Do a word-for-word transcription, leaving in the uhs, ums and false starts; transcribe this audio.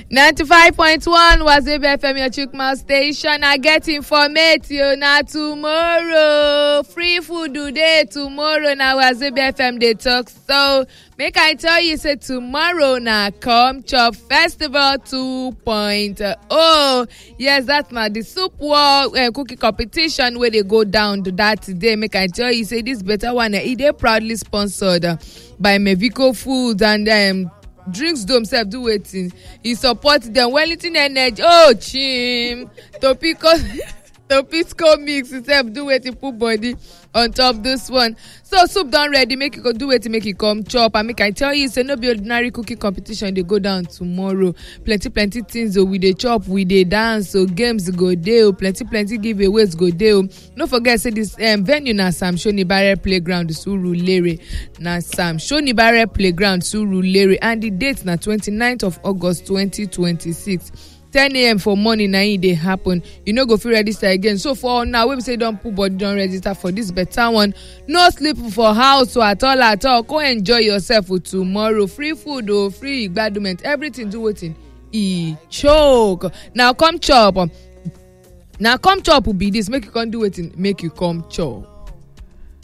ninety-five point one Wazobia F M, your Chukma station. I get information na tomorrow. Free food today, tomorrow na Wazobia F M they talk. So make I tell you, say tomorrow na Come Chop Festival two point oh. Yes, that's na the soup war uh, cookie competition where they go down to that today. Make I tell you, say this better one. It is proudly sponsored uh, by Mevico Foods and um. Drinks themselves do waiting. He supports them. Wellington Energy. Oh, chim. Topico. Topisco mix itself do waiting. Put body on top this one. So soup done ready. Make it go do it to make it come chop. And make I tell you, say no be ordinary cooking competition. They go down tomorrow. Plenty, plenty things. So we they chop, we they dance. So games go there. Plenty, plenty giveaways go there. No forget say this um, venue na Sam Shoni Barre Playground Surulere. Na Sam Shoni Barre Playground Surulere. And the date na twenty-ninth of August twenty twenty-six. ten a.m. for morning na it dey happen. You no go fit register again. So for now, when we say don't put body, don't register for this better one. No sleep for house so at all at all. Go enjoy yourself for tomorrow. Free food or free gbadiment. Everything do waiting. E choke. Now come chop. Now come chop will be this. Make you come do waiting. Make you come chop.